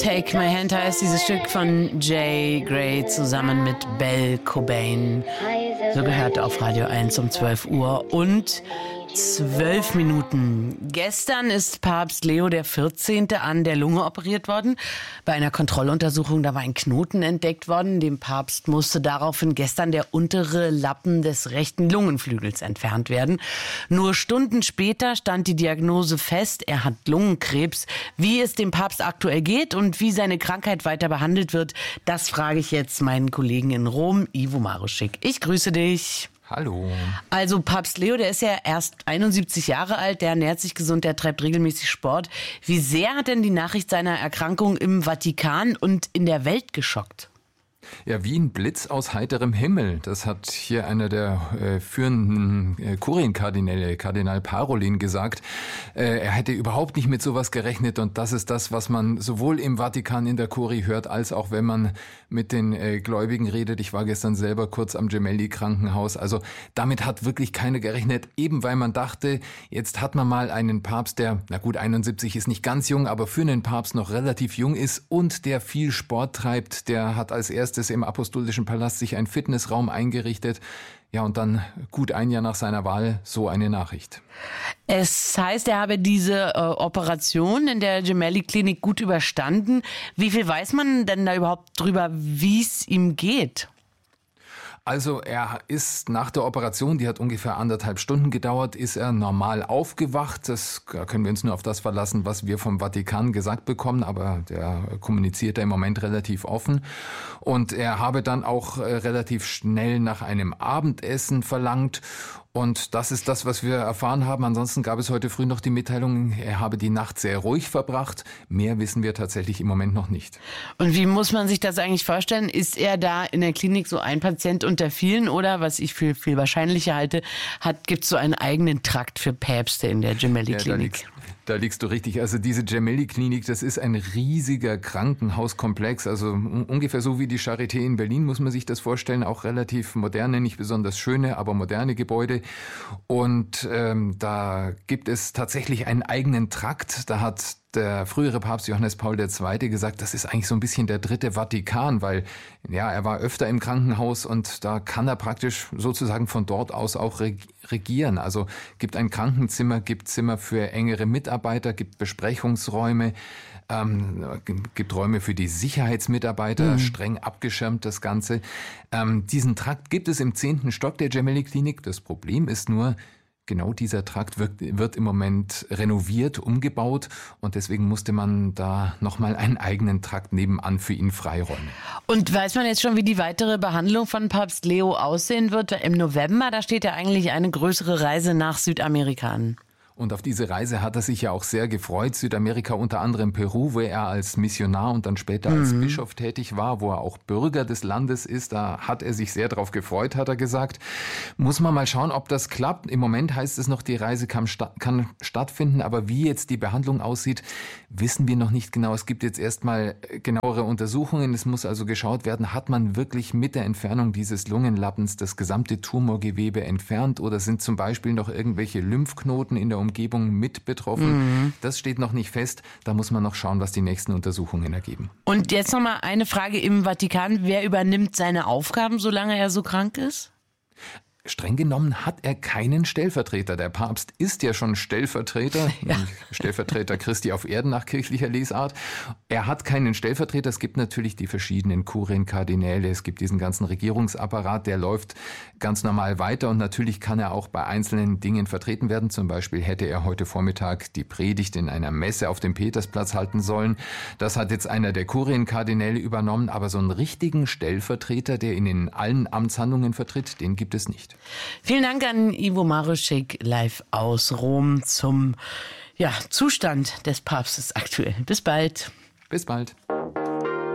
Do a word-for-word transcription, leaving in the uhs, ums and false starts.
Take My Hand heißt dieses Stück von Jay Gray zusammen mit Belle Cobain. So gehört auf Radio eins um zwölf Uhr und zwölf Minuten. Gestern ist Papst Leo der vierzehnte an der Lunge operiert worden. Bei einer Kontrolluntersuchung, da war ein Knoten entdeckt worden. Dem Papst musste daraufhin gestern der untere Lappen des rechten Lungenflügels entfernt werden. Nur Stunden später stand die Diagnose fest, er hat Lungenkrebs. Wie es dem Papst aktuell geht und wie seine Krankheit weiter behandelt wird, das frage ich jetzt meinen Kollegen in Rom, Ivo Maruschik. Ich grüße dich. Hallo. Also Papst Leo, der ist ja erst einundsiebzig Jahre alt, der ernährt sich gesund, der treibt regelmäßig Sport. Wie sehr hat denn die Nachricht seiner Erkrankung im Vatikan und in der Welt geschockt? Ja, wie ein Blitz aus heiterem Himmel. Das hat hier einer der äh, führenden äh, Kurienkardinäle, Kardinal Parolin, gesagt. Äh, er hätte überhaupt nicht mit sowas gerechnet und das ist das, was man sowohl im Vatikan in der Kurie hört, als auch wenn man mit den äh, Gläubigen redet. Ich war gestern selber kurz am Gemelli-Krankenhaus. Also damit hat wirklich keiner gerechnet, eben weil man dachte, jetzt hat man mal einen Papst, der, na gut, einundsiebzig ist nicht ganz jung, aber für einen Papst noch relativ jung ist und der viel Sport treibt. Der hat als erstes im Apostolischen Palast sich einen Fitnessraum eingerichtet. Ja, und dann gut ein Jahr nach seiner Wahl so eine Nachricht. Es heißt, er habe diese äh, Operation in der Gemelli-Klinik gut überstanden. Wie viel weiß man denn da überhaupt drüber, wie es ihm geht? Also er ist nach der Operation, die hat ungefähr anderthalb Stunden gedauert, ist er normal aufgewacht. Das können wir uns nur auf das verlassen, was wir vom Vatikan gesagt bekommen, aber der kommuniziert da im Moment relativ offen. Und er habe dann auch relativ schnell nach einem Abendessen verlangt. Und das ist das, was wir erfahren haben. Ansonsten gab es heute früh noch die Mitteilung, er habe die Nacht sehr ruhig verbracht. Mehr wissen wir tatsächlich im Moment noch nicht. Und wie muss man sich das eigentlich vorstellen? Ist er da in der Klinik so ein Patient unter vielen oder, was ich für viel wahrscheinlicher halte, hat, gibt es so einen eigenen Trakt für Päpste in der Gemelli-Klinik? Ja, da liegst du richtig. Also diese Gemelli-Klinik, das ist ein riesiger Krankenhauskomplex. Also ungefähr so wie die Charité in Berlin muss man sich das vorstellen. Auch relativ moderne, nicht besonders schöne, aber moderne Gebäude. Und ähm, da gibt es tatsächlich einen eigenen Trakt. Da hat der frühere Papst Johannes Paul der Zweite gesagt, das ist eigentlich so ein bisschen der dritte Vatikan, weil ja, er war öfter im Krankenhaus und da kann er praktisch sozusagen von dort aus auch regieren. Also gibt ein Krankenzimmer, gibt Zimmer für engere Mitarbeiter, gibt Besprechungsräume, ähm, gibt Räume für die Sicherheitsmitarbeiter, mhm. streng abgeschirmt das Ganze. Ähm, diesen Trakt gibt es im zehnten Stock der Gemelli-Klinik. Das Problem ist nur, genau dieser Trakt wird, wird im Moment renoviert, umgebaut und deswegen musste man da nochmal einen eigenen Trakt nebenan für ihn freiräumen. Und weiß man jetzt schon, wie die weitere Behandlung von Papst Leo aussehen wird? Im November, da steht ja eigentlich eine größere Reise nach Südamerika an. Und auf diese Reise hat er sich ja auch sehr gefreut. Südamerika, unter anderem Peru, wo er als Missionar und dann später als mhm. Bischof tätig war, wo er auch Bürger des Landes ist. Da hat er sich sehr drauf gefreut, hat er gesagt. Muss man mal schauen, ob das klappt. Im Moment heißt es noch, die Reise kann, sta- kann stattfinden. Aber wie jetzt die Behandlung aussieht, wissen wir noch nicht genau. Es gibt jetzt erstmal genauere Untersuchungen. Es muss also geschaut werden, hat man wirklich mit der Entfernung dieses Lungenlappens das gesamte Tumorgewebe entfernt oder sind zum Beispiel noch irgendwelche Lymphknoten in der Umgebung mit betroffen. Mhm. Das steht noch nicht fest. Da muss man noch schauen, was die nächsten Untersuchungen ergeben. Und jetzt nochmal eine Frage im Vatikan. Wer übernimmt seine Aufgaben, solange er so krank ist? Streng genommen hat er keinen Stellvertreter. Der Papst ist ja schon Stellvertreter, ja. Stellvertreter Christi auf Erden nach kirchlicher Lesart. Er hat keinen Stellvertreter. Es gibt natürlich die verschiedenen Kurienkardinäle. Es gibt diesen ganzen Regierungsapparat, der läuft ganz normal weiter. Und natürlich kann er auch bei einzelnen Dingen vertreten werden. Zum Beispiel hätte er heute Vormittag die Predigt in einer Messe auf dem Petersplatz halten sollen. Das hat jetzt einer der Kurienkardinäle übernommen. Aber so einen richtigen Stellvertreter, der ihn in allen Amtshandlungen vertritt, den gibt es nicht. Vielen Dank an Ivo Maruschik live aus Rom zum ja, Zustand des Papstes aktuell. Bis bald. Bis bald.